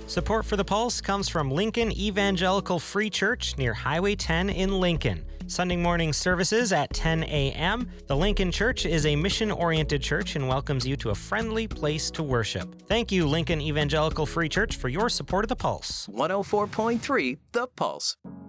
Support for The Pulse comes from Lincoln Evangelical Free Church near Highway 10 in Lincoln. Sunday morning services at 10 a.m. The Lincoln Church is a mission-oriented church and welcomes you to a friendly place to worship. Thank you, Lincoln Evangelical Free Church, for your support of The Pulse. 104.3 The Pulse.